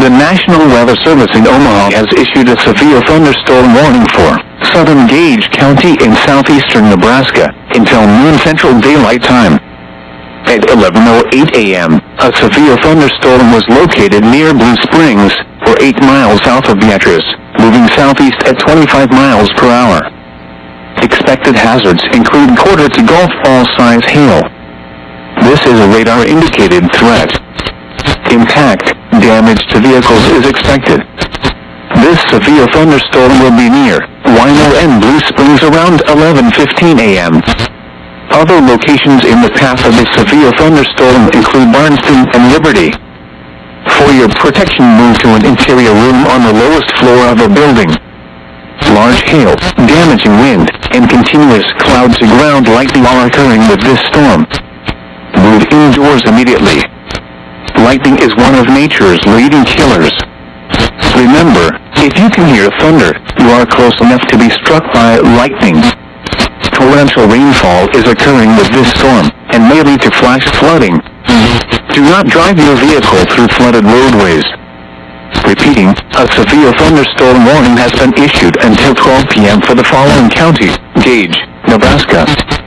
The National Weather Service in Omaha has issued a severe thunderstorm warning for southern Gage County in southeastern Nebraska until noon Central Daylight Time. At 11:08 a.m., a severe thunderstorm was located near Blue Springs, or 8 miles south of Beatrice, moving southeast at 25 miles per hour. Expected hazards include quarter to golf ball size hail. This is a radar-indicated threat. Impact damage to vehicles is expected. This severe thunderstorm will be near Wino and Blue Springs around 11:15 a.m. Other locations in the path of the severe thunderstorm include Barnston and Liberty. For your protection, move to an interior room on the lowest floor of a building. Large hail, damaging wind, and continuous cloud-to-ground lightning are occurring with this storm. Move indoors immediately. Lightning is one of nature's leading killers. Remember, if you can hear thunder, you are close enough to be struck by lightning. Torrential rainfall is occurring with this storm, and may lead to flash flooding. Do not drive your vehicle through flooded roadways. Repeating, a severe thunderstorm warning has been issued until 12 p.m. for the following counties: Gage, Nebraska,